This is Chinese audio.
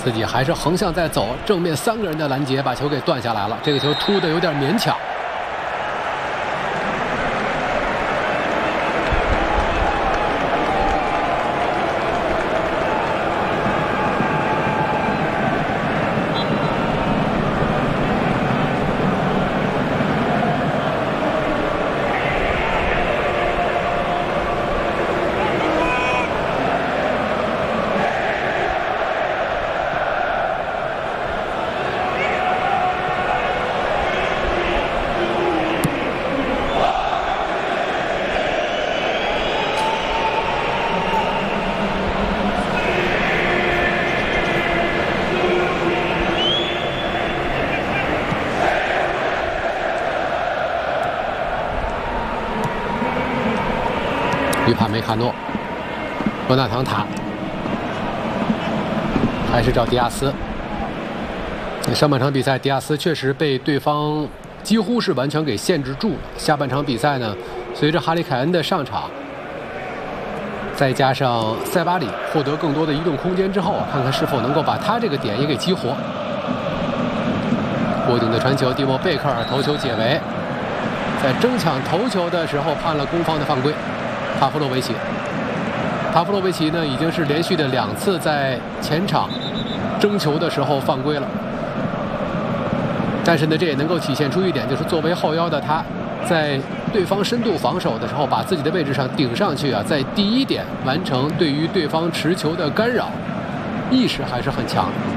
自己还是横向在走，正面3个人的拦截把球给断下来了。这个球突的有点勉强。预判梅卡诺，罗纳唐塔，还是找迪亚斯。上半场比赛，迪亚斯确实被对方几乎是完全给限制住了。下半场比赛呢，随着哈里凯恩的上场，再加上塞巴里获得更多的移动空间之后，看看是否能够把他这个点也给激活。过顶的传球，蒂莫贝克尔头球解围，在争抢头球的时候判了攻方的犯规。帕夫洛维奇呢，已经是连续的2次在前场争球的时候犯规了。但是呢，这也能够体现出一点，就是作为后腰的他，在对方深度防守的时候，把自己的位置上顶上去啊，在第一点完成对于对方持球的干扰，意识还是很强的。